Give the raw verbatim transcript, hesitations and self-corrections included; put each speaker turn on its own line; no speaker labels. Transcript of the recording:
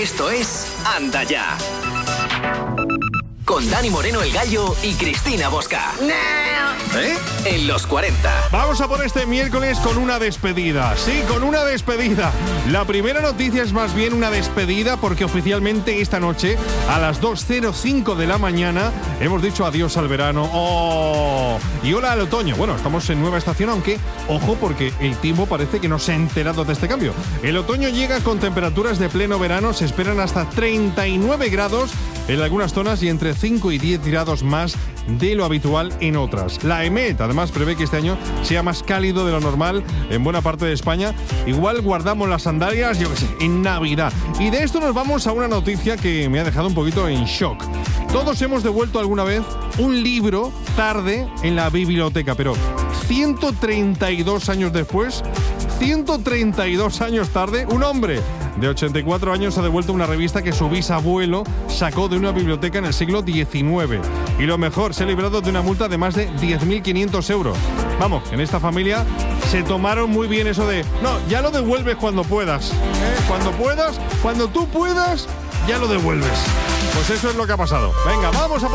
Esto es Anda Ya. Con Dani Moreno el Gallo y Cristina Bosca. ¿Eh? En los cuarenta.
Vamos a por este miércoles con una despedida. Sí, con una despedida. La primera noticia es más bien una despedida porque oficialmente esta noche a las dos cero cinco de la mañana hemos dicho adiós al verano. ¡Oh! Y hola al otoño. Bueno, estamos en nueva estación, aunque ojo porque el tiempo parece que no se ha enterado de este cambio. El otoño llega con temperaturas de pleno verano. Se esperan hasta treinta y nueve grados en algunas zonas y entre cinco y diez grados más de lo habitual en otras. La EMET además prevé que este año sea más cálido de lo normal en buena parte de España. Igual guardamos las sandalias, yo qué sé, en Navidad. Y de esto nos vamos a una noticia que me ha dejado un poquito en shock. Todos hemos devuelto alguna vez un libro tarde en la biblioteca, pero ciento treinta y dos años después, ciento treinta y dos años tarde, un hombre de ochenta y cuatro años ha devuelto una revista que su bisabuelo sacó de una biblioteca en el siglo diecinueve. Y lo mejor, se ha librado de una multa de más de diez mil quinientos euros. Vamos, en esta familia se tomaron muy bien eso de no, ya lo devuelves cuando puedas. ¿eh? Cuando puedas, cuando tú puedas, ya lo devuelves. Pues eso es lo que ha pasado. Venga, vamos a